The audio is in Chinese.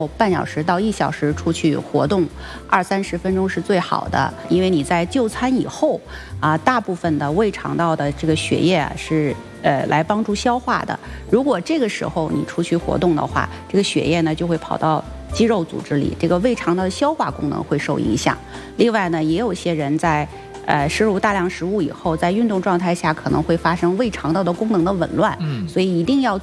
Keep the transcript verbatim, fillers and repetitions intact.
半小时到一小时出去活动，二三十分钟是最好的，因为你在就餐以后啊，大部分的胃肠道的这个血液啊是呃来帮助消化的。如果这个时候你出去活动的话，这个血液呢就会跑到肌肉组织里，这个胃肠的消化功能会受影响。另外呢，也有些人在呃摄入大量食物以后，在运动状态下可能会发生胃肠道的功能的紊乱，嗯，所以一定要